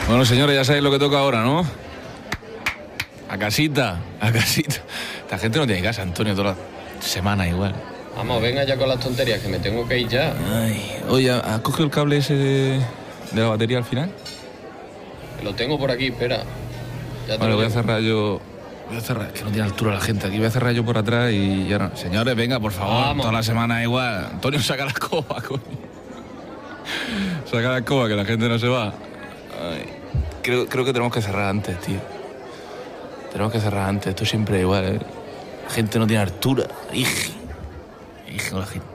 Bueno, señores, ya sabéis lo que toca ahora, ¿no? A casita, a casita. Esta gente no tiene casa, Antonio, toda la semana igual. Vamos, venga ya con las tonterías, que me tengo que ir ya. Ay, oye, ¿has cogido el cable ese de la batería al final? Lo tengo por aquí, espera. Ya vale, voy a cerrar yo... Voy a cerrar, que no tiene altura la gente aquí. Voy a cerrar yo por atrás y ya no. Señores, venga, por favor, vamos. Toda la semana igual. Antonio, saca la escoba, coño. Saca la escoba, que la gente no se va. Ay, creo que tenemos que cerrar antes, tío. Tenemos que cerrar antes. Esto siempre es igual, ¿eh? La gente no tiene altura. Hijo la gente.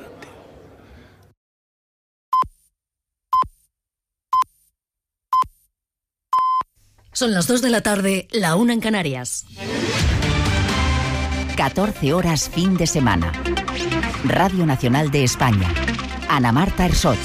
Son las 2 de la tarde, la 1 en Canarias. 14 horas fin de semana. Radio Nacional de España. Ana Marta Ersoch.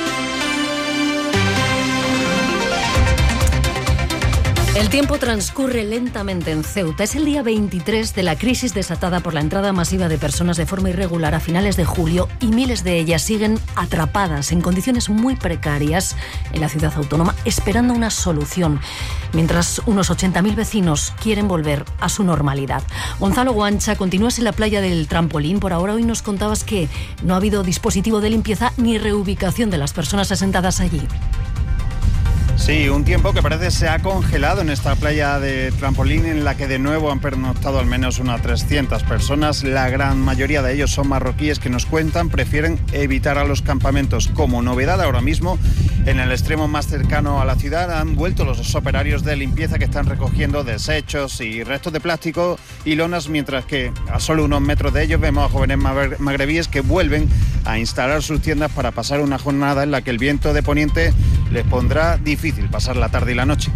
El tiempo transcurre lentamente en Ceuta. Es el día 23 de la crisis desatada por la entrada masiva de personas de forma irregular a finales de julio y miles de ellas siguen atrapadas en condiciones muy precarias en la ciudad autónoma esperando una solución, mientras unos 80.000 vecinos quieren volver a su normalidad. Gonzalo Guancha, continúas en la playa del Trampolín. Por ahora hoy nos contabas que no ha habido dispositivo de limpieza ni reubicación de las personas asentadas allí. Sí, un tiempo que parece se ha congelado en esta playa de Trampolín, en la que de nuevo han pernoctado al menos unas 300 personas. La gran mayoría de ellos son marroquíes que nos cuentan prefieren evitar a los campamentos. Como novedad ahora mismo, en el extremo más cercano a la ciudad han vuelto los operarios de limpieza que están recogiendo desechos y restos de plástico y lonas, mientras que a solo unos metros de ellos vemos a jóvenes magrebíes que vuelven a instalar sus tiendas para pasar una jornada en la que el viento de poniente les pondrá difícil pasar la tarde y la noche.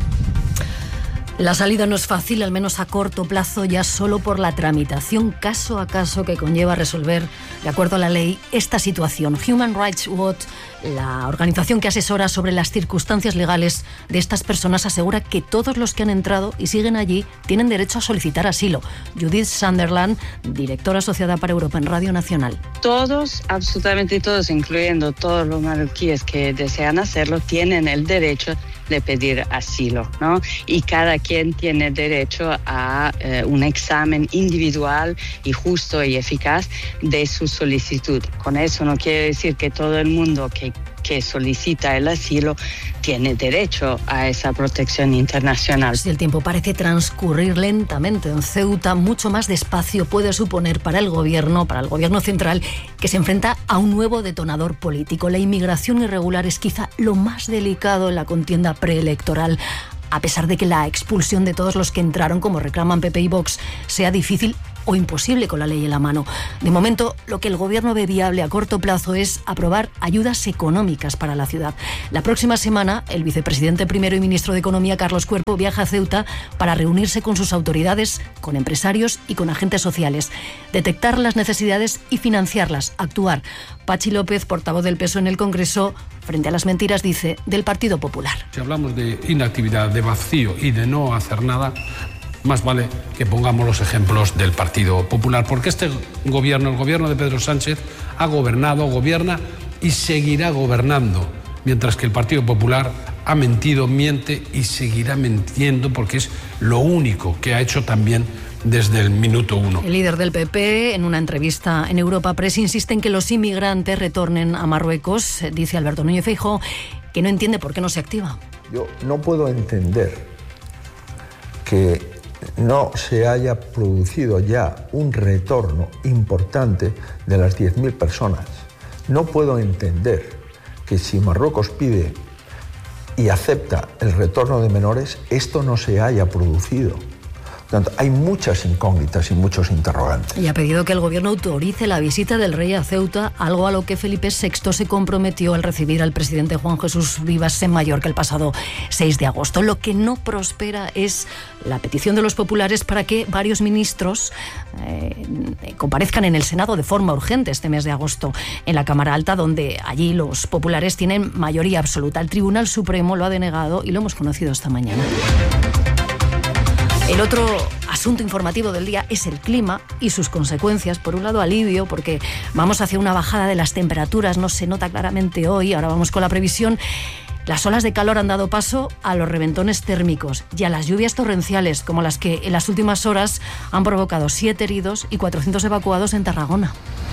La salida no es fácil, al menos a corto plazo, ya solo por la tramitación caso a caso que conlleva resolver, de acuerdo a la ley, esta situación. Human Rights Watch, la organización que asesora sobre las circunstancias legales de estas personas, asegura que todos los que han entrado y siguen allí tienen derecho a solicitar asilo. Judith Sunderland, directora asociada para Europa en Radio Nacional. Todos, absolutamente todos, incluyendo todos los marroquíes que desean hacerlo, tienen el derecho de pedir asilo, ¿no? Y cada quien tiene derecho a un examen individual y justo y eficaz de su solicitud. Con eso no quiere decir que todo el mundo que solicita el asilo tiene derecho a esa protección internacional. Si el tiempo parece transcurrir lentamente en Ceuta, mucho más despacio puede suponer para el gobierno central, que se enfrenta a un nuevo detonador político. La inmigración irregular es quizá lo más delicado en la contienda preelectoral. A pesar de que la expulsión de todos los que entraron, como reclaman PP y Vox, sea difícil o imposible con la ley en la mano. De momento, lo que el gobierno ve viable a corto plazo es aprobar ayudas económicas para la ciudad. La próxima semana, el vicepresidente primero y ministro de Economía, Carlos Cuerpo, viaja a Ceuta para reunirse con sus autoridades, con empresarios y con agentes sociales, detectar las necesidades y financiarlas, actuar. Pachi López, portavoz del PSOE en el Congreso, frente a las mentiras, dice, del Partido Popular. Si hablamos de inactividad, de vacío y de no hacer nada, más vale que pongamos los ejemplos del Partido Popular, porque este gobierno, el gobierno de Pedro Sánchez, ha gobernado, gobierna y seguirá gobernando, mientras que el Partido Popular ha mentido, miente y seguirá mintiendo, porque es lo único que ha hecho también desde el minuto uno. El líder del PP, en una entrevista en Europa Press, insiste en que los inmigrantes retornen a Marruecos. Dice Alberto Núñez Feijóo que no entiende por qué no se activa. Yo no puedo entender que no se haya producido ya un retorno importante de las 10.000 personas. No puedo entender que si Marruecos pide y acepta el retorno de menores, esto no se haya producido. Por tanto, hay muchas incógnitas y muchos interrogantes. Y ha pedido que el gobierno autorice la visita del rey a Ceuta, algo a lo que Felipe VI se comprometió al recibir al presidente Juan Jesús Vivas en Mallorca el pasado 6 de agosto. Lo que no prospera es la petición de los populares para que varios ministros comparezcan en el Senado de forma urgente este mes de agosto en la Cámara Alta, donde allí los populares tienen mayoría absoluta. El Tribunal Supremo lo ha denegado y lo hemos conocido esta mañana. El otro asunto informativo del día es el clima y sus consecuencias. Por un lado, alivio, porque vamos hacia una bajada de las temperaturas, no se nota claramente hoy, ahora vamos con la previsión. Las olas de calor han dado paso a los reventones térmicos y a las lluvias torrenciales, como las que en las últimas horas han provocado 7 heridos y 400 evacuados en Tarragona.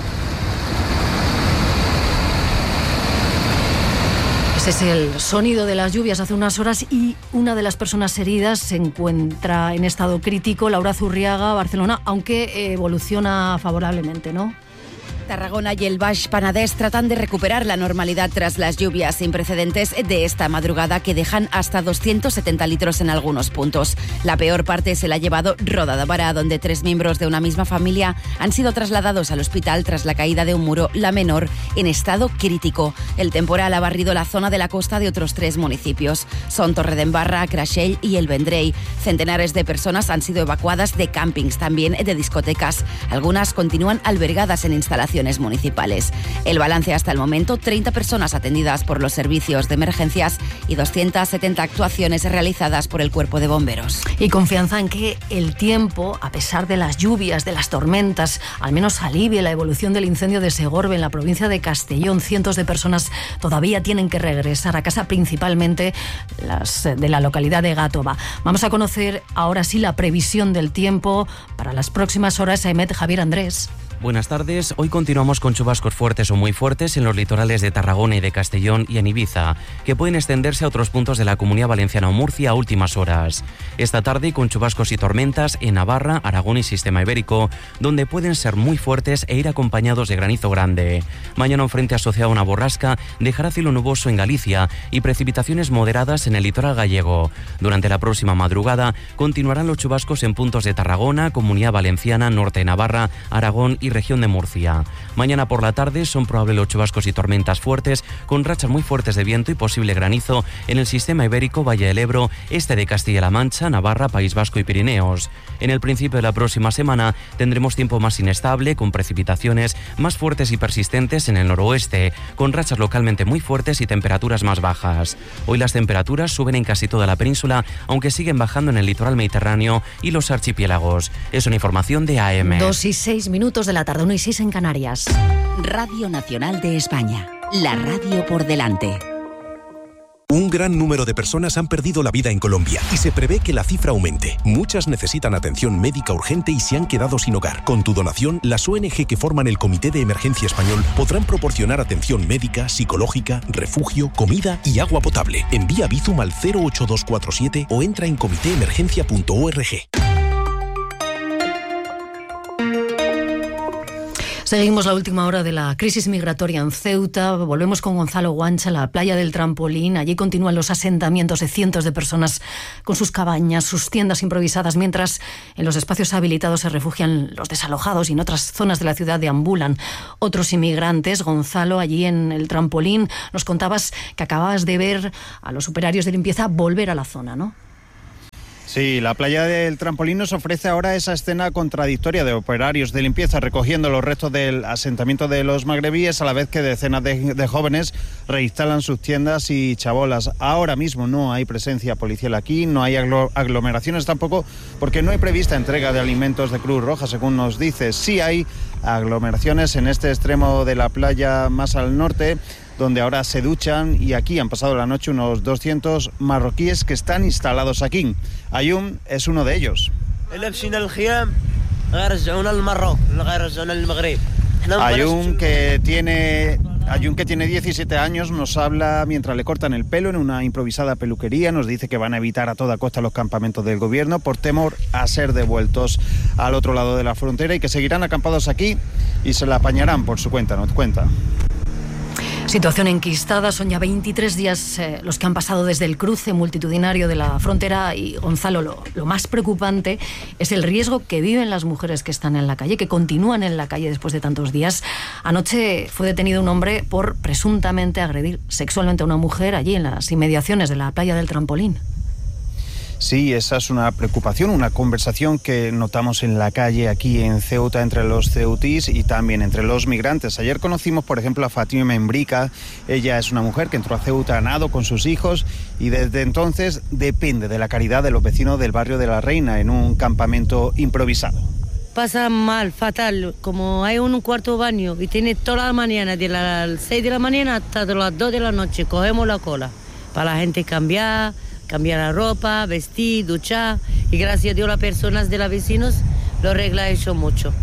Ese es el sonido de las lluvias hace unas horas y una de las personas heridas se encuentra en estado crítico, Laura Zurriaga, Barcelona, aunque evoluciona favorablemente, ¿no? Tarragona y el Baix Penedès tratan de recuperar la normalidad tras las lluvias sin precedentes de esta madrugada que dejan hasta 270 litros en algunos puntos. La peor parte se la ha llevado Roda de Bará, donde 3 miembros de una misma familia han sido trasladados al hospital tras la caída de un muro, la menor en estado crítico. El temporal ha barrido la zona de la costa de otros 3 municipios. Son Torredembarra, Creixell y El Vendrell. Centenares de personas han sido evacuadas de campings, también de discotecas. Algunas continúan albergadas en instalaciones municipales. El balance hasta el momento: 30 personas atendidas por los servicios de emergencias y 270 actuaciones realizadas por el Cuerpo de Bomberos. Y confianza en que el tiempo, a pesar de las lluvias, de las tormentas, al menos alivie la evolución del incendio de Segorbe en la provincia de Castellón. Cientos de personas todavía tienen que regresar a casa, principalmente las de la localidad de Gàtova. Vamos a conocer ahora sí la previsión del tiempo para las próximas horas. Javier Andrés. Buenas tardes. Hoy continuamos con chubascos fuertes o muy fuertes en los litorales de Tarragona y de Castellón y en Ibiza, que pueden extenderse a otros puntos de la Comunidad Valenciana o Murcia a últimas horas. Esta tarde con chubascos y tormentas en Navarra, Aragón y Sistema Ibérico, donde pueden ser muy fuertes e ir acompañados de granizo grande. Mañana un frente asociado a una borrasca dejará cielo nuboso en Galicia y precipitaciones moderadas en el litoral gallego. Durante la próxima madrugada continuarán los chubascos en puntos de Tarragona, Comunidad Valenciana, Norte de Navarra, Aragón y región de Murcia. Mañana por la tarde son probables los chubascos y tormentas fuertes, con rachas muy fuertes de viento y posible granizo en el Sistema Ibérico, Valle del Ebro, este de Castilla-La Mancha, Navarra, País Vasco y Pirineos. En el principio de la próxima semana tendremos tiempo más inestable, con precipitaciones más fuertes y persistentes en el noroeste, con rachas localmente muy fuertes y temperaturas más bajas. Hoy las temperaturas suben en casi toda la península, aunque siguen bajando en el litoral mediterráneo y los archipiélagos. Es una información de AM. 2:06 de la tarde, 1:06 en Canarias. Radio Nacional de España, la radio por delante. Un gran número de personas han perdido la vida en Colombia y se prevé que la cifra aumente. Muchas necesitan atención médica urgente y se han quedado sin hogar. Con tu donación, las ONG que forman el Comité de Emergencia Español podrán proporcionar atención médica, psicológica, refugio, comida y agua potable. Envía Bizum al 08247 o entra en comitéemergencia.org. Seguimos la última hora de la crisis migratoria en Ceuta. Volvemos con Gonzalo Guancha, la playa del Trampolín. Allí continúan los asentamientos de cientos de personas con sus cabañas, sus tiendas improvisadas, mientras en los espacios habilitados se refugian los desalojados y en otras zonas de la ciudad deambulan otros inmigrantes. Gonzalo, allí en el Trampolín, nos contabas que acababas de ver a los operarios de limpieza volver a la zona, ¿no? Sí, la playa del Trampolín nos ofrece ahora esa escena contradictoria de operarios de limpieza recogiendo los restos del asentamiento de los magrebíes, a la vez que decenas de jóvenes reinstalan sus tiendas y chabolas. Ahora mismo no hay presencia policial aquí, no hay aglomeraciones tampoco, porque no hay prevista entrega de alimentos de Cruz Roja, según nos dice. Sí hay aglomeraciones en este extremo de la playa más al norte, donde ahora se duchan, y aquí han pasado la noche unos 200 marroquíes que están instalados aquí. Ayum es uno de ellos. Ayum, que tiene 17 años, nos habla mientras le cortan el pelo en una improvisada peluquería. Nos dice que van a evitar a toda costa los campamentos del gobierno por temor a ser devueltos al otro lado de la frontera y que seguirán acampados aquí y se la apañarán por su cuenta, nos cuenta. Situación enquistada, son ya 23 días los que han pasado desde el cruce multitudinario de la frontera y, Gonzalo, lo más preocupante es el riesgo que viven las mujeres que están en la calle, que continúan en la calle después de tantos días. Anoche fue detenido un hombre por presuntamente agredir sexualmente a una mujer allí en las inmediaciones de la playa del Trampolín. Sí, esa es una preocupación, una conversación que notamos en la calle aquí en Ceuta entre los ceutís y también entre los migrantes. Ayer conocimos, por ejemplo, a Fatima Membrica. Ella es una mujer que entró a Ceuta a nado con sus hijos y desde entonces depende de la caridad de los vecinos del barrio de La Reina en un campamento improvisado. Pasa mal, fatal, como hay un cuarto baño y tiene toda la mañana, de las 6 de la mañana hasta las 2 de la noche, cogemos la cola. para la gente cambiar la ropa, vestir, duchar. Y gracias a Dios las personas de los vecinos lo arregla eso mucho.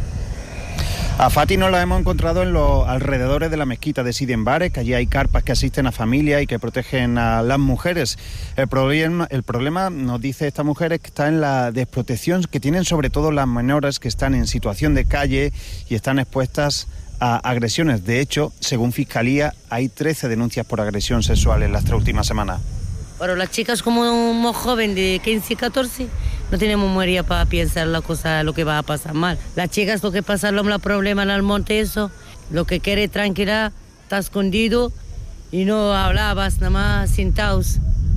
A Fati nos la hemos encontrado en los alrededores de la mezquita de Sidi Mbarek, que allí hay carpas que asisten a familias y que protegen a las mujeres. El problema, nos dice esta mujer, es que está en la desprotección que tienen sobre todo las menores que están en situación de calle y están expuestas a agresiones. De hecho, según Fiscalía, hay 13 denuncias por agresión sexual en las 3 últimas semanas. Pero las chicas como muy joven de 15 y 14 no tienen memoria para pensar lo que va a pasar mal. Las chicas lo que pasa los problemas en el monte, eso, lo que quiere tranquilidad, está escondido y no hablabas, nada más sentados.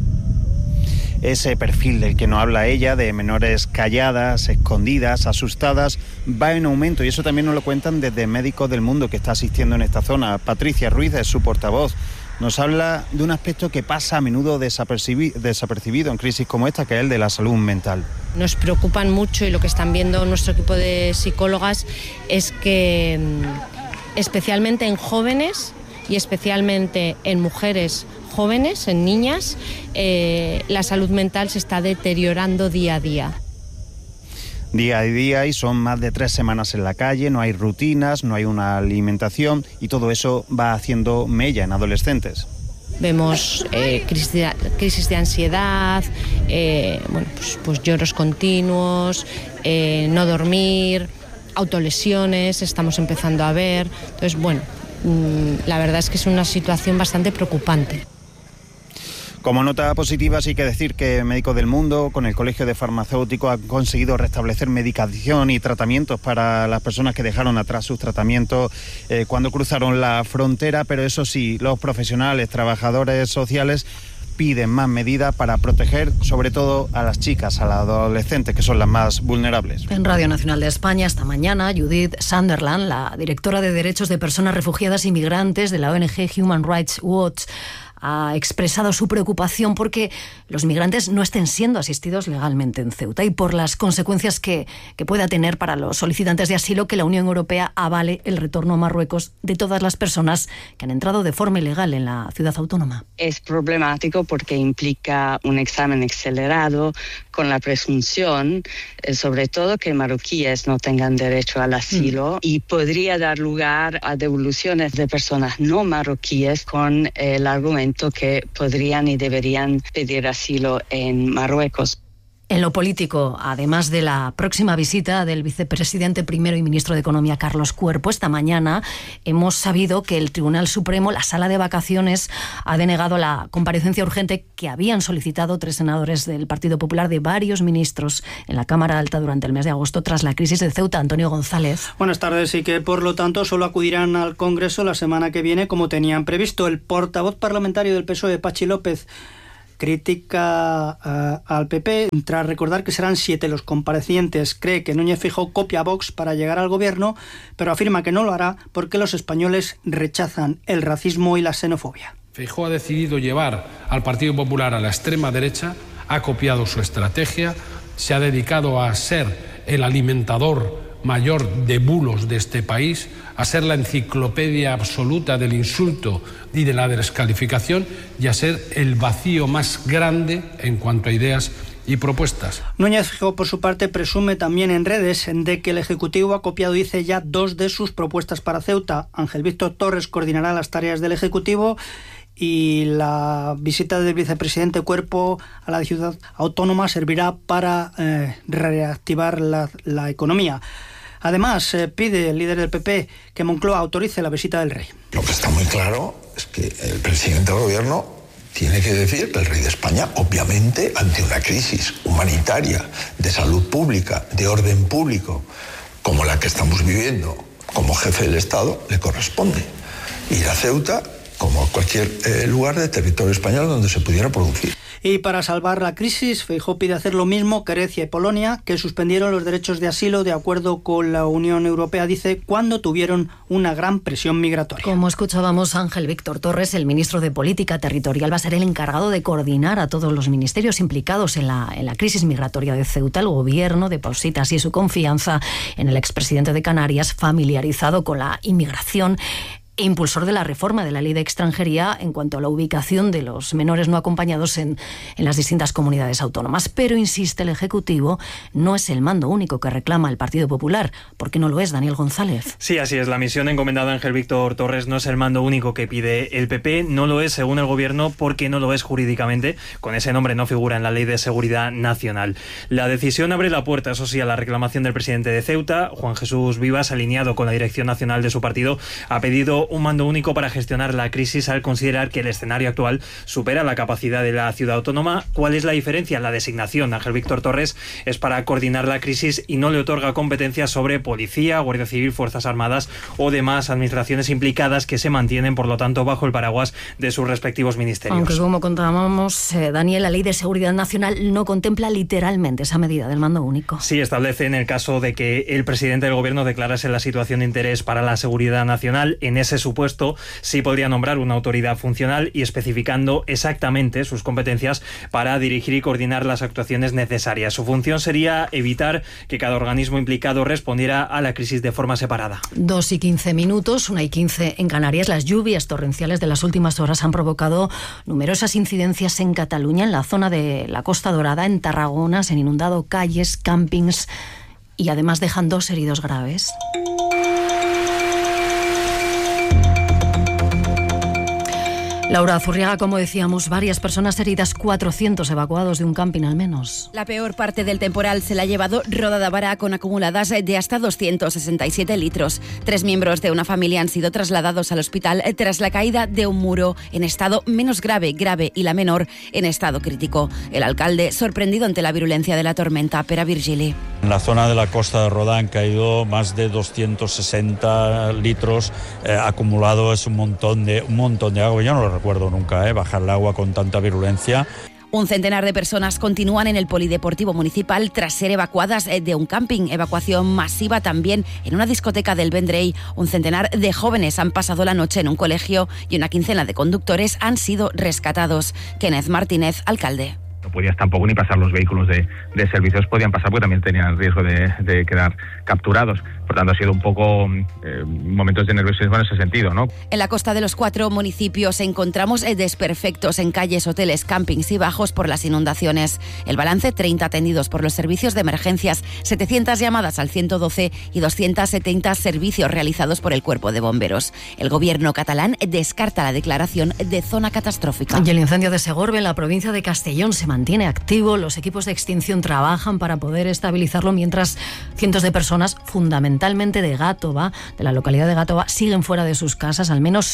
Ese perfil del que nos habla ella, de menores calladas, escondidas, asustadas, va en aumento y eso también nos lo cuentan desde Médicos del Mundo que está asistiendo en esta zona. Patricia Ruiz es su portavoz. Nos habla de un aspecto que pasa a menudo desapercibido en crisis como esta, que es el de la salud mental. Nos preocupan mucho y lo que están viendo nuestro equipo de psicólogas es que especialmente en jóvenes y especialmente en mujeres jóvenes, en niñas, la salud mental se está deteriorando día a día. Día a día, y son más de 3 semanas en la calle, no hay rutinas, no hay una alimentación y todo eso va haciendo mella en adolescentes. Vemos crisis de ansiedad, pues lloros continuos, no dormir, autolesiones, estamos empezando a ver. Entonces, la verdad es que es una situación bastante preocupante. Como nota positiva, sí que decir que Médicos del Mundo, con el Colegio de Farmacéuticos, han conseguido restablecer medicación y tratamientos para las personas que dejaron atrás sus tratamientos cuando cruzaron la frontera, pero eso sí, los profesionales, trabajadores sociales, piden más medidas para proteger sobre todo a las chicas, a las adolescentes, que son las más vulnerables. En Radio Nacional de España esta mañana, Judith Sunderland, la directora de Derechos de Personas Refugiadas y Migrantes de la ONG Human Rights Watch, ha expresado su preocupación porque los migrantes no estén siendo asistidos legalmente en Ceuta y por las consecuencias que pueda tener para los solicitantes de asilo que la Unión Europea avale el retorno a Marruecos de todas las personas que han entrado de forma ilegal en la ciudad autónoma. Es problemático porque implica un examen acelerado con la presunción, sobre todo que marroquíes no tengan derecho al asilo y podría dar lugar a devoluciones de personas no marroquíes con el argumento que podrían y deberían pedir asilo en Marruecos. En lo político, además de la próxima visita del vicepresidente primero y ministro de Economía, Carlos Cuerpo, esta mañana hemos sabido que el Tribunal Supremo, la sala de vacaciones, ha denegado la comparecencia urgente que habían solicitado 3 senadores del Partido Popular de varios ministros en la Cámara Alta durante el mes de agosto tras la crisis de Ceuta. Antonio González. Buenas tardes, y que por lo tanto solo acudirán al Congreso la semana que viene como tenían previsto. El portavoz parlamentario del PSOE, Pachi López, critica al PP tras recordar que serán 7 los comparecientes. Cree que Núñez Feijóo copia a Vox para llegar al gobierno, pero afirma que no lo hará porque los españoles rechazan el racismo y la xenofobia. Feijóo ha decidido llevar al Partido Popular a la extrema derecha, ha copiado su estrategia, se ha dedicado a ser el alimentador mayor de bulos de este país, a ser la enciclopedia absoluta del insulto y de la descalificación y a ser el vacío más grande en cuanto a ideas y propuestas. Núñez Feijóo, por su parte, presume también en redes de que el Ejecutivo ha copiado, dice, ya 2 de sus propuestas para Ceuta. Ángel Víctor Torres coordinará las tareas del Ejecutivo y la visita del vicepresidente Cuerpo a la ciudad autónoma servirá para reactivar la economía. Además, pide el líder del PP que Moncloa autorice la visita del rey. Lo que está muy claro es que el presidente del gobierno tiene que decir que el rey de España, obviamente, ante una crisis humanitaria, de salud pública, de orden público, como la que estamos viviendo, como jefe del Estado, le corresponde ir a Ceuta como a cualquier lugar de territorio español donde se pudiera producir. Y para salvar la crisis, Feijóo pide hacer lo mismo que Grecia y Polonia, que suspendieron los derechos de asilo de acuerdo con la Unión Europea, dice, cuando tuvieron una gran presión migratoria. Como escuchábamos, Ángel Víctor Torres, el ministro de Política Territorial, va a ser el encargado de coordinar a todos los ministerios implicados en la crisis migratoria de Ceuta. El gobierno deposita así su confianza en el expresidente de Canarias, familiarizado con la inmigración e impulsor de la reforma de la ley de extranjería en cuanto a la ubicación de los menores no acompañados en las distintas comunidades autónomas. Pero, insiste el Ejecutivo, no es el mando único que reclama el Partido Popular. ¿Por qué no lo es, Daniel González? Sí, así es. La misión encomendada a Ángel Víctor Torres no es el mando único que pide el PP. No lo es, según el Gobierno, porque no lo es jurídicamente. Con ese nombre no figura en la Ley de Seguridad Nacional. La decisión abre la puerta, eso sí, a la reclamación del presidente de Ceuta. Juan Jesús Vivas, alineado con la dirección nacional de su partido, ha pedido un mando único para gestionar la crisis al considerar que el escenario actual supera la capacidad de la ciudad autónoma. ¿Cuál es la diferencia? La designación de Ángel Víctor Torres es para coordinar la crisis y no le otorga competencias sobre policía, Guardia Civil, Fuerzas Armadas o demás administraciones implicadas que se mantienen, por lo tanto, bajo el paraguas de sus respectivos ministerios. Aunque, como contábamos, Daniel, la Ley de Seguridad Nacional no contempla literalmente esa medida del mando único. Sí, establece en el caso de que el presidente del Gobierno declarase la situación de interés para la seguridad nacional. En ese supuesto sí podría nombrar una autoridad funcional y especificando exactamente sus competencias para dirigir y coordinar las actuaciones necesarias. Su función sería evitar que cada organismo implicado respondiera a la crisis de forma separada. 2:15, 1:15 en Canarias. Las lluvias torrenciales de las últimas horas han provocado numerosas incidencias en Cataluña, en la zona de la Costa Dorada, en Tarragona. Se han inundado calles, campings y además dejan 2 heridos graves. Laura Zurriaga, como decíamos, varias personas heridas, 400 evacuados de un camping al menos. La peor parte del temporal se la ha llevado Roda de Bará, con acumuladas de hasta 267 litros. 3 miembros de una familia han sido trasladados al hospital tras la caída de un muro en estado menos grave, y la menor en estado crítico. El alcalde, sorprendido ante la virulencia de la tormenta. Pere Virgili. En la zona de la Costa de Roda han caído más de 260 litros acumulado. Es un montón de agua. Yo no lo recuerdo nunca, bajar el agua con tanta virulencia. Un centenar de personas continúan en el polideportivo municipal tras ser evacuadas de un camping. Evacuación masiva también en una discoteca del Vendrell. Un centenar de jóvenes han pasado la noche en un colegio y una quincena de conductores han sido rescatados. Kenneth Martínez, alcalde. No podías tampoco ni pasar los vehículos de servicios, podían pasar porque también tenían riesgo de quedar capturados. Por tanto, ha sido un poco momentos de nerviosismo en ese sentido, ¿no? En la costa de los 4 municipios encontramos desperfectos en calles, hoteles, campings y bajos por las inundaciones. El balance: 30 atendidos por los servicios de emergencias, 700 llamadas al 112 y 270 servicios realizados por el Cuerpo de Bomberos. El gobierno catalán descarta la declaración de zona catastrófica. Y el incendio de Segorbe, en la provincia de Castellón, se mantiene activo. Los equipos de extinción trabajan para poder estabilizarlo, mientras cientos de personas, fundamentalmente de Gátova, de la localidad de Gátova, siguen fuera de sus casas. Al menos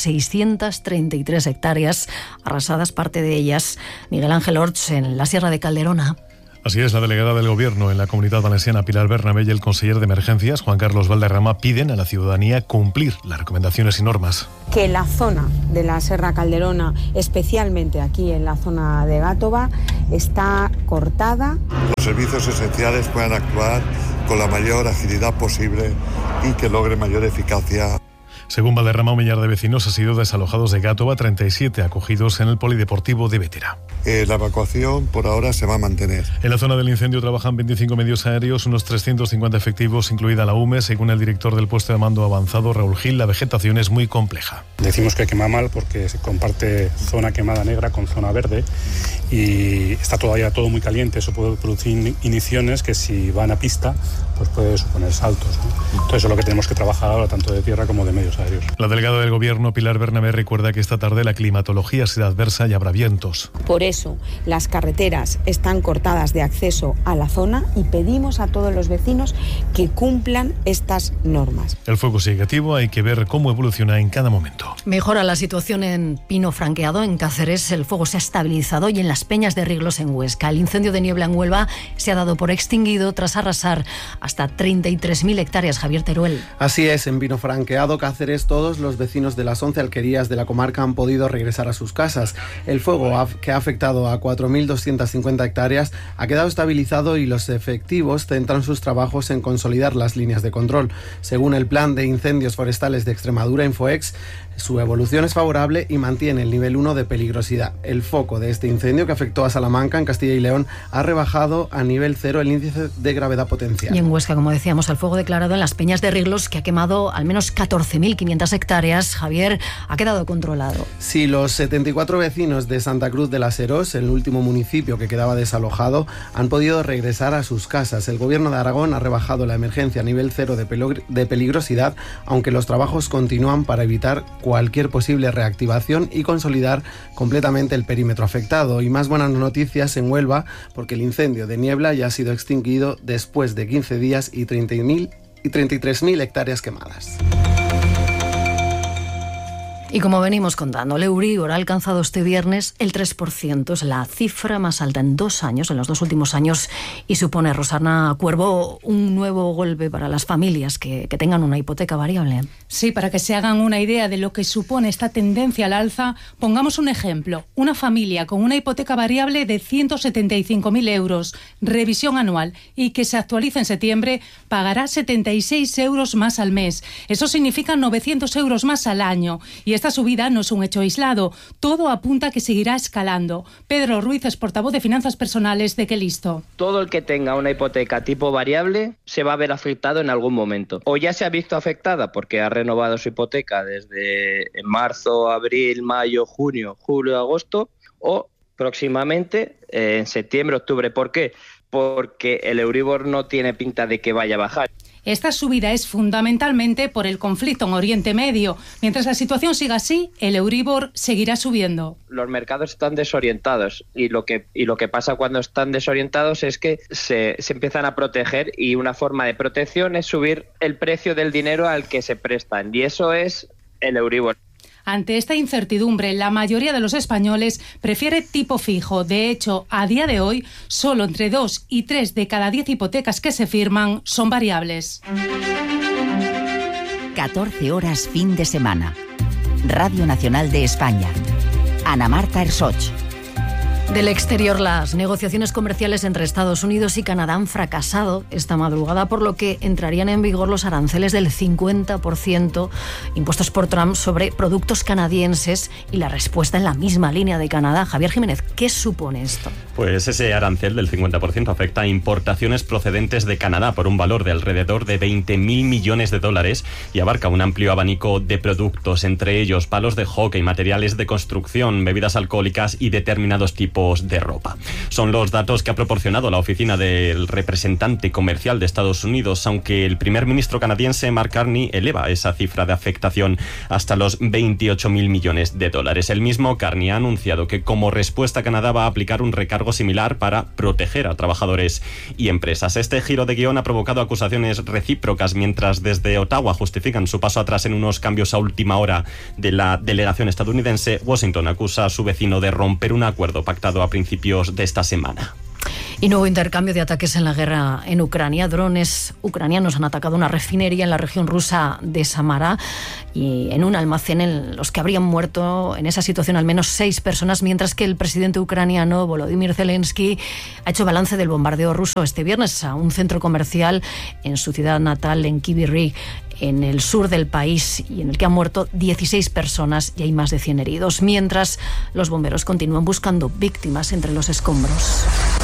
633 hectáreas arrasadas, parte de ellas Miguel Ángel Orts, en la Sierra de Calderona. Así es, la delegada del Gobierno en la Comunidad Valenciana, Pilar Bernabé, y el conseller de Emergencias, Juan Carlos Valderrama, piden a la ciudadanía cumplir las recomendaciones y normas. Que la zona de la Sierra Calderona, especialmente aquí en la zona de Gátova, está cortada. Los servicios esenciales puedan actuar con la mayor agilidad posible y que logre mayor eficacia. Según Valderrama, un millar de vecinos han sido desalojados de Gátova, 37 acogidos en el polideportivo de Bétera. La evacuación por ahora se va a mantener. En la zona del incendio trabajan 25 medios aéreos, unos 350 efectivos, incluida la UME. Según el director del puesto de mando avanzado, Raúl Gil, la vegetación es muy compleja. Decimos que quema mal porque se comparte zona quemada negra con zona verde y está todavía todo muy caliente. Eso puede producir igniciones que, si van a pista, pues puede suponer saltos, ¿no? Entonces, eso es lo que tenemos que trabajar ahora, tanto de tierra como de medios aéreos. La delegada del Gobierno, Pilar Bernabé, recuerda que esta tarde la climatología será adversa y habrá vientos. Por eso las carreteras están cortadas de acceso a la zona y pedimos a todos los vecinos que cumplan estas normas. El fuego sigue activo, hay que ver cómo evoluciona en cada momento. Mejora la situación en Pino Franqueado, en Cáceres. El fuego se ha estabilizado, y en las Peñas de Riglos, en Huesca. El incendio de niebla en Huelva se ha dado por extinguido tras arrasar hasta 33.000 hectáreas. Javier Teruel. Así es, en Pino Franqueado, Cáceres, todos los vecinos de las 11 alquerías de la comarca han podido regresar a sus casas. El fuego, que ha afectado a 4.250 hectáreas, ha quedado estabilizado y los efectivos centran sus trabajos en consolidar las líneas de control. Según el Plan de Incendios Forestales de Extremadura, Infoex, Su evolución es favorable y mantiene el nivel 1 de peligrosidad. El foco de este incendio, que afectó a Salamanca, en Castilla y León, ha rebajado a nivel 0 el índice de gravedad potencial. Y en Huesca, como decíamos, el fuego declarado en las Peñas de Riglos, que ha quemado al menos 14.500 hectáreas, Javier, ha quedado controlado. Sí, los 74 vecinos de Santa Cruz de las Heros, el último municipio que quedaba desalojado, han podido regresar a sus casas. El Gobierno de Aragón ha rebajado la emergencia a nivel 0 de peligrosidad, aunque los trabajos continúan para evitar cualquier posible reactivación y consolidar completamente el perímetro afectado. Y más buenas noticias en Huelva, porque el incendio de Niebla ya ha sido extinguido después de 15 días y 33.000 hectáreas quemadas. Y como venimos contando, el Euribor ha alcanzado este viernes el 3%, es la cifra más alta en 2 años, en los 2 últimos años, y supone, Rosana Cuervo, un nuevo golpe para las familias que tengan una hipoteca variable. Sí, para que se hagan una idea de lo que supone esta tendencia al alza, pongamos un ejemplo. Una familia con una hipoteca variable de 175.000 euros, revisión anual, y que se actualice en septiembre, pagará 76 euros más al mes. Eso significa 900 euros más al año. Y esta subida no es un hecho aislado. Todo apunta a que seguirá escalando. Pedro Ruiz es portavoz de Finanzas Personales de Quelisto. Todo el que tenga una hipoteca tipo variable se va a ver afectado en algún momento. O ya se ha visto afectada porque ha renovado su hipoteca desde marzo, abril, mayo, junio, julio, agosto, o próximamente en septiembre, octubre. ¿Por qué? Porque el Euribor no tiene pinta de que vaya a bajar. Esta subida es fundamentalmente por el conflicto en Oriente Medio. Mientras la situación siga así, el Euribor seguirá subiendo. Los mercados están desorientados y lo que pasa cuando están desorientados es que se empiezan a proteger, y una forma de protección es subir el precio del dinero al que se prestan, y eso es el Euribor. Ante esta incertidumbre, la mayoría de los españoles prefiere tipo fijo. De hecho, a día de hoy, solo entre 2 y 3 de cada 10 hipotecas que se firman son variables. 14 horas fin de semana. Radio Nacional de España. Ana Marta Ersoch. Del exterior, las negociaciones comerciales entre Estados Unidos y Canadá han fracasado esta madrugada, por lo que entrarían en vigor los aranceles del 50% impuestos por Trump sobre productos canadienses, y la respuesta en la misma línea de Canadá. Javier Jiménez, ¿qué supone esto? Pues ese arancel del 50% afecta a importaciones procedentes de Canadá por un valor de alrededor de 20.000 millones de dólares y abarca un amplio abanico de productos, entre ellos palos de hockey, materiales de construcción, bebidas alcohólicas y determinados tipos de ropa. Son los datos que ha proporcionado la oficina del representante comercial de Estados Unidos, aunque el primer ministro canadiense Mark Carney eleva esa cifra de afectación hasta los 28.000 millones de dólares. El mismo Carney ha anunciado que como respuesta Canadá va a aplicar un recargo similar para proteger a trabajadores y empresas. Este giro de guión ha provocado acusaciones recíprocas, mientras desde Ottawa justifican su paso atrás en unos cambios a última hora de la delegación estadounidense. Washington acusa a su vecino de romper un acuerdo pactado a principios de esta semana. Y nuevo intercambio de ataques en la guerra en Ucrania. Drones ucranianos han atacado una refinería en la región rusa de Samara y en un almacén en los que habrían muerto en esa situación al menos 6 personas, mientras que el presidente ucraniano Volodymyr Zelensky ha hecho balance del bombardeo ruso este viernes a un centro comercial en su ciudad natal, en Kryvyi Rih, en el sur del país, y en el que han muerto 16 personas y hay más de 100 heridos, mientras los bomberos continúan buscando víctimas entre los escombros.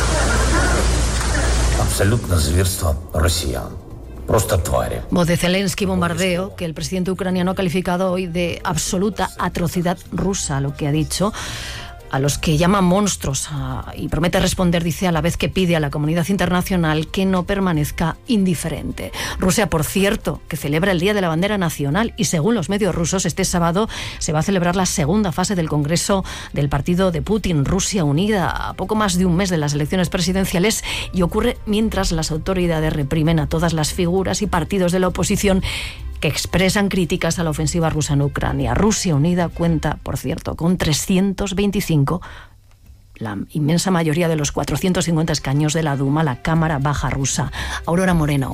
Voz de Zelensky, bombardeo que el presidente ucraniano ha calificado hoy de absoluta atrocidad rusa, lo que ha dicho, a los que llama monstruos, y promete responder, dice, a la vez que pide a la comunidad internacional que no permanezca indiferente. Rusia, por cierto, que celebra el Día de la Bandera Nacional, y según los medios rusos, este sábado se va a celebrar la segunda fase del Congreso del partido de Putin, Rusia Unida, a poco más de un mes de las elecciones presidenciales, y ocurre mientras las autoridades reprimen a todas las figuras y partidos de la oposición que expresan críticas a la ofensiva rusa en Ucrania. Rusia Unida cuenta, por cierto, con 325, la inmensa mayoría de los 450 escaños de la Duma, la Cámara Baja rusa. Aurora Moreno.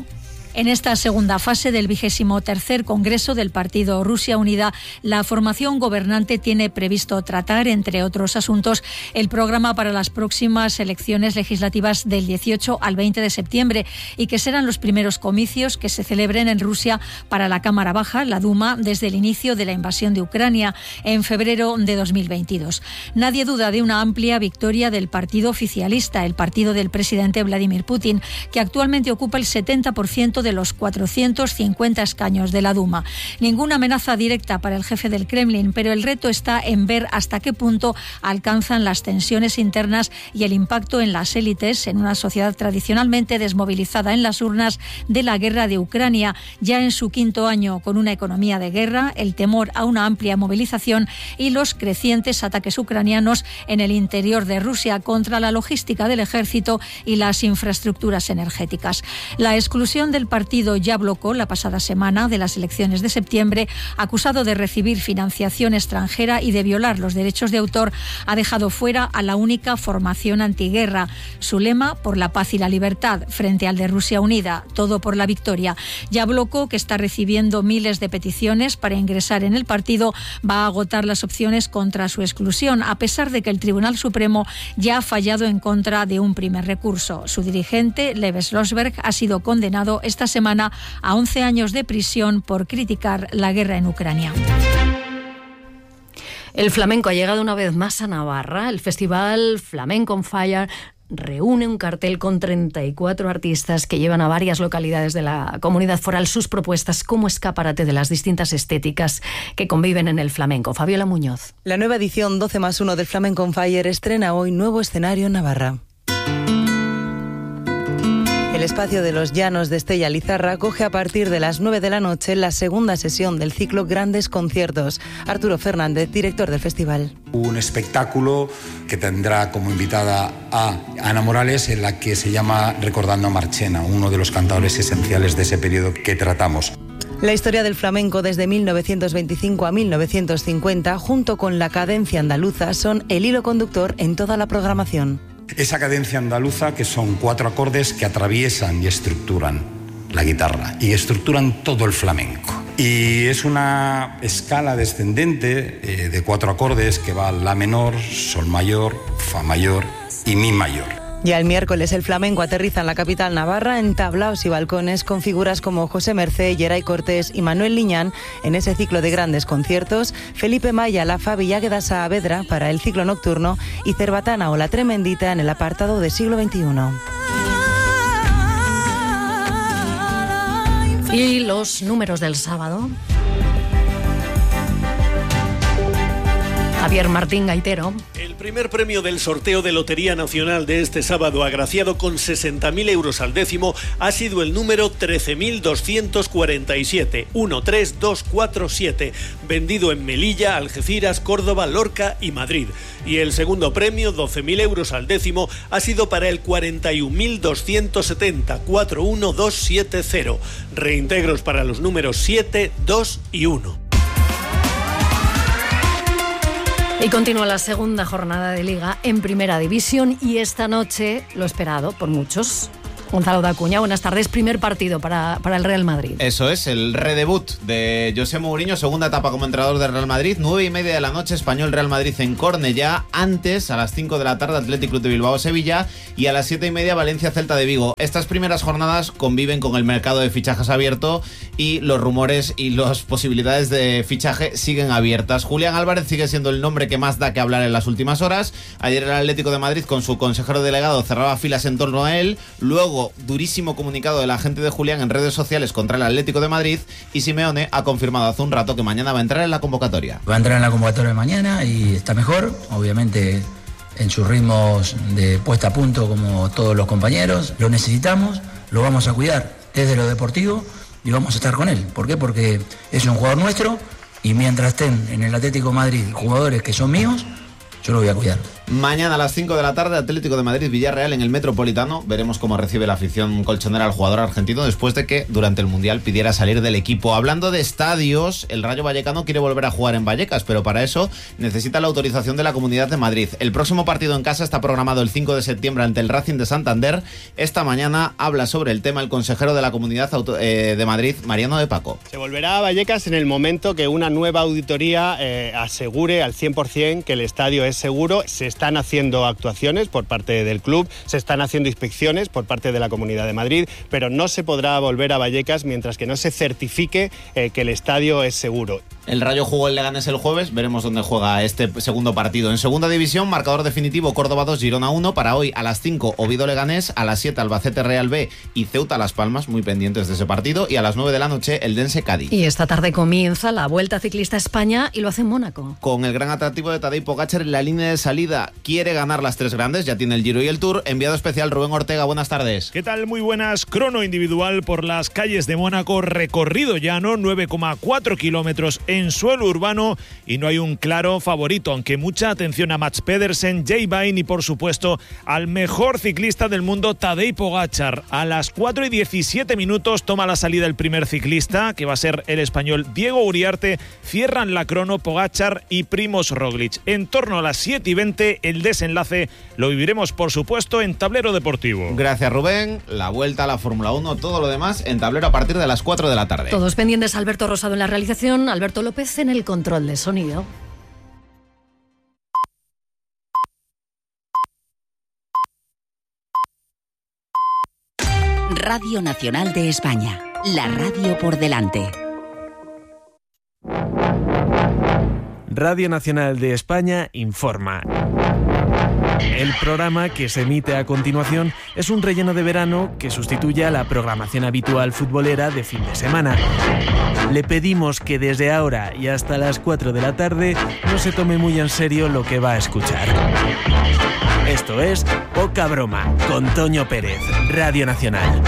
En esta segunda fase del 23º Congreso del Partido Rusia Unida, la formación gobernante tiene previsto tratar, entre otros asuntos, el programa para las próximas elecciones legislativas del 18 al 20 de septiembre y que serán los primeros comicios que se celebren en Rusia para la Cámara Baja, la Duma, desde el inicio de la invasión de Ucrania en febrero de 2022. Nadie duda de una amplia victoria del partido oficialista, el partido del presidente Vladimir Putin, que actualmente ocupa el 70% de los 450 escaños de la Duma. Ninguna amenaza directa para el jefe del Kremlin, pero el reto está en ver hasta qué punto alcanzan las tensiones internas y el impacto en las élites en una sociedad tradicionalmente desmovilizada en las urnas de la guerra de Ucrania, ya en su 5º año, con una economía de guerra, el temor a una amplia movilización y los crecientes ataques ucranianos en el interior de Rusia contra la logística del ejército y las infraestructuras energéticas. La exclusión del partido Yabloko la pasada semana de las elecciones de septiembre, acusado de recibir financiación extranjera y de violar los derechos de autor, ha dejado fuera a la única formación antiguerra. Su lema, por la paz y la libertad, frente al de Rusia Unida, todo por la victoria. Yabloko, que está recibiendo miles de peticiones para ingresar en el partido, va a agotar las opciones contra su exclusión, a pesar de que el Tribunal Supremo ya ha fallado en contra de un primer recurso. Su dirigente, Lev Slosberg, ha sido condenado esta semana a 11 años de prisión por criticar la guerra en Ucrania. El flamenco ha llegado una vez más a Navarra. El festival Flamenco on Fire reúne un cartel con 34 artistas que llevan a varias localidades de la comunidad foral sus propuestas como escaparate de las distintas estéticas que conviven en el flamenco. Fabiola Muñoz. La nueva edición 12+1 del Flamenco on Fire estrena hoy nuevo escenario en Navarra. El espacio de los Llanos de Estella Lizarra acoge a partir de las 9 de la noche la segunda sesión del ciclo Grandes Conciertos. Arturo Fernández, director del festival. Un espectáculo que tendrá como invitada a Ana Morales, en la que se llama Recordando a Marchena, uno de los cantadores esenciales de ese periodo que tratamos. La historia del flamenco desde 1925 a 1950, junto con la cadencia andaluza, son el hilo conductor en toda la programación. Esa cadencia andaluza, que son 4 acordes que atraviesan y estructuran la guitarra y estructuran todo el flamenco. Y es una escala descendente de 4 acordes que va La menor, Sol mayor, Fa mayor y Mi mayor. Ya el miércoles el flamenco aterriza en la capital navarra en tablaos y balcones con figuras como José Mercé, Geray Cortés y Manuel Liñán en ese ciclo de grandes conciertos, Felipe Maya, la Fabi y Águeda Saavedra para el ciclo nocturno y Cerbatana o La Tremendita en el apartado de siglo XXI. Y los números del sábado. Javier Martín Gaitero. El primer premio del sorteo de Lotería Nacional de este sábado, agraciado con 60.000 euros al décimo, ha sido el número 13.247, 13247, vendido en Melilla, Algeciras, Córdoba, Lorca y Madrid. Y el segundo premio, 12.000 euros al décimo, ha sido para el 41.270, 41270. Reintegros para los números 7, 2 y 1. Y continúa la segunda jornada de Liga en Primera División y esta noche, lo esperado por muchos, Gonzalo Dacuña, buenas tardes. Primer partido para el Real Madrid. Eso es, el redebut de José Mourinho, segunda etapa como entrenador del Real Madrid, 9:30 de la noche, Español Real Madrid en Cornellá. Antes, a las 5 de la tarde, Athletic Club de Bilbao Sevilla, y a las 7:30 Valencia Celta de Vigo. Estas primeras jornadas conviven con el mercado de fichajes abierto y los rumores y las posibilidades de fichaje siguen abiertas. Julián Álvarez sigue siendo el nombre que más da que hablar en las últimas horas. Ayer el Atlético de Madrid, con su consejero delegado, cerraba filas en torno a él. Luego, durísimo comunicado de la gente de Julián en redes sociales contra el Atlético de Madrid, y Simeone ha confirmado hace un rato que mañana va a entrar en la convocatoria. Va a entrar en la convocatoria mañana y está mejor, obviamente en sus ritmos de puesta a punto como todos los compañeros. Lo necesitamos, lo vamos a cuidar desde lo deportivo y vamos a estar con él. ¿Por qué? Porque es un jugador nuestro y mientras estén en el Atlético de Madrid jugadores que son míos, yo lo voy a cuidar. Mañana a las 5 de la tarde, Atlético de Madrid-Villarreal en el Metropolitano. Veremos cómo recibe la afición colchonera al jugador argentino después de que durante el Mundial pidiera salir del equipo. Hablando de estadios, el Rayo Vallecano quiere volver a jugar en Vallecas, pero para eso necesita la autorización de la Comunidad de Madrid. El próximo partido en casa está programado el 5 de septiembre ante el Racing de Santander. Esta mañana habla sobre el tema el consejero de la Comunidad de Madrid, Mariano de Paco. Se volverá a Vallecas en el momento que una nueva auditoría asegure al 100% que el estadio es seguro. Se están haciendo actuaciones por parte del club, se están haciendo inspecciones por parte de la Comunidad de Madrid, pero no se podrá volver a Vallecas mientras que no se certifique que el estadio es seguro. El Rayo jugó el Leganés el jueves, veremos dónde juega este segundo partido. En segunda división, marcador definitivo, Córdoba 2, Girona 1. Para hoy a las 5, Oviedo Leganés, a las 7, Albacete Real B y Ceuta Las Palmas, muy pendientes de ese partido, y a las 9 de la noche, Eldense Cádiz. Y esta tarde comienza la Vuelta Ciclista a España y lo hace en Mónaco. Con el gran atractivo de Tadej Pogačar en la línea de salida, quiere ganar las tres grandes, ya tiene el Giro y el Tour. Enviado especial Rubén Ortega, buenas tardes. ¿Qué tal? Muy buenas. Crono individual por las calles de Mónaco, recorrido llano, 9,4 kilómetros en suelo urbano y no hay un claro favorito, aunque mucha atención a Mats Pedersen, Jay Vine y por supuesto al mejor ciclista del mundo, Tadej Pogačar. A las 4:17 toma la salida el primer ciclista, que va a ser el español Diego Uriarte. Cierran la crono Pogačar y Primož Roglič. En torno a las 7:20 el desenlace lo viviremos por supuesto en Tablero Deportivo. Gracias Rubén, la vuelta a la Fórmula 1, todo lo demás en Tablero a partir de las 4 de la tarde. Todos pendientes, Alberto Rosado en la realización, Alberto López en el control de sonido. Radio Nacional de España, la radio por delante. Radio Nacional de España informa. El programa que se emite a continuación es un relleno de verano que sustituye a la programación habitual futbolera de fin de semana. Le pedimos que desde ahora y hasta las 4 de la tarde no se tome muy en serio lo que va a escuchar. Esto es Poca Broma, con Toño Pérez, Radio Nacional.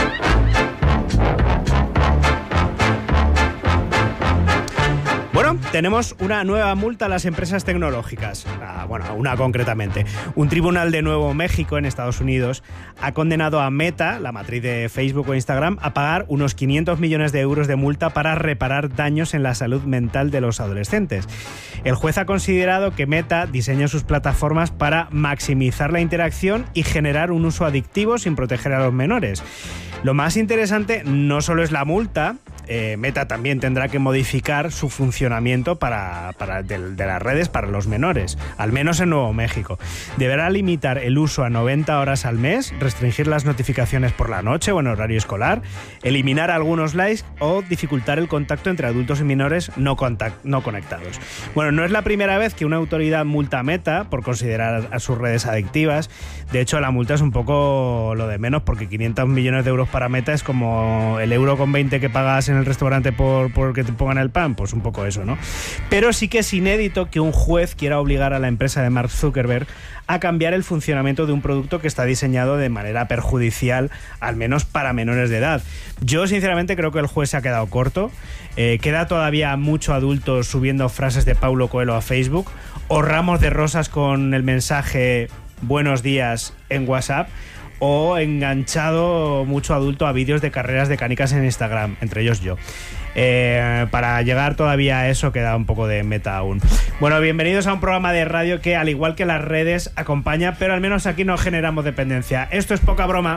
Bueno, tenemos una nueva multa a las empresas tecnológicas. Una concretamente. Un tribunal de Nuevo México, en Estados Unidos, ha condenado a Meta, la matriz de Facebook o Instagram, a pagar unos 500 millones de euros de multa para reparar daños en la salud mental de los adolescentes. El juez ha considerado que Meta diseña sus plataformas para maximizar la interacción y generar un uso adictivo sin proteger a los menores. Lo más interesante no solo es la multa. Meta también tendrá que modificar su funcionamiento de las redes para los menores, al menos en Nuevo México. Deberá limitar el uso a 90 horas al mes, restringir las notificaciones por la noche o en horario escolar, eliminar algunos likes o dificultar el contacto entre adultos y menores no conectados. Bueno, no es la primera vez que una autoridad multa a Meta por considerar a sus redes adictivas. De hecho, la multa es un poco lo de menos, porque 500 millones de euros para Meta es como el euro con 20 que pagas en el restaurante por que te pongan el pan, pues un poco eso, ¿no? Pero sí que es inédito que un juez quiera obligar a la empresa de Mark Zuckerberg a cambiar el funcionamiento de un producto que está diseñado de manera perjudicial, al menos para menores de edad. Yo sinceramente creo que el juez se ha quedado corto. Queda todavía mucho adulto subiendo frases de Paulo Coelho a Facebook o ramos de rosas con el mensaje buenos días en WhatsApp, o enganchado mucho adulto a vídeos de carreras de canicas en Instagram, entre ellos yo. Para llegar todavía a eso queda un poco de meta aún. Bueno, bienvenidos a un programa de radio que, al igual que las redes, acompaña, pero al menos aquí no generamos dependencia. Esto es Poca Broma.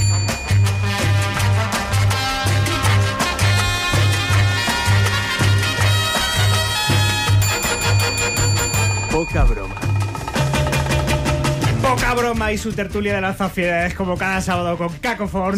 Poca Broma. Poca Broma y su tertulia de las sociedades, como cada sábado con Cacophone.